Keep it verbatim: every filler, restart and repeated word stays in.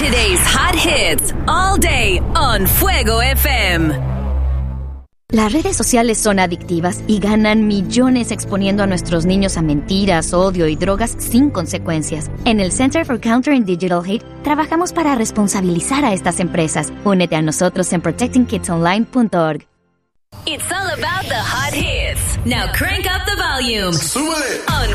Today's hot hits all day on Fuego F M. Las redes sociales son adictivas y ganan millones exponiendo a nuestros niños a mentiras, odio y drogas sin consecuencias. En el Center for Countering Digital Hate trabajamos para responsabilizar a estas empresas. Únete a nosotros en protecting kids online punto org. It's all about the hot hits. Now crank up the volume. ¡Súbele! On